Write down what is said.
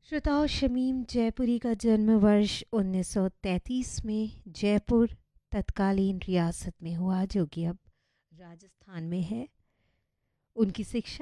श्रोताओ, शमीम जयपुरी का जन्म वर्ष 1933 में जयपुर तत्कालीन रियासत में हुआ, जो कि अब राजस्थान में है। उनकी शिक्षा